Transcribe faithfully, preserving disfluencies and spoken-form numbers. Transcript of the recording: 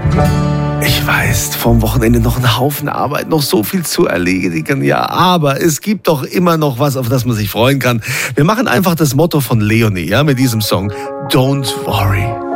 Ich weiß, vorm Wochenende noch ein Haufen Arbeit, noch so viel zu erledigen, ja, aber es gibt doch immer noch was, auf das man sich freuen kann. Wir machen einfach das Motto von Leonie, ja, mit diesem Song Don't Worry.